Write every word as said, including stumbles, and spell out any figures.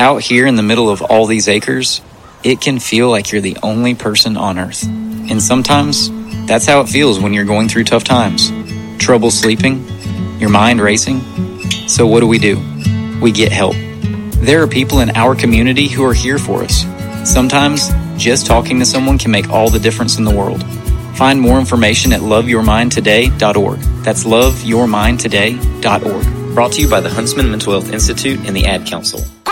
Out here in the middle of all these acres, it can feel like you're the only person on earth. And sometimes, that's how it feels when you're going through tough times. Trouble sleeping, your mind racing. So what do we do? We get help. There are people in our community who are here for us. Sometimes, just talking to someone can make all the difference in the world. Find more information at love your mind today dot org. That's love your mind today dot org. Brought to you by the Huntsman Mental Health Institute and the Ad Council.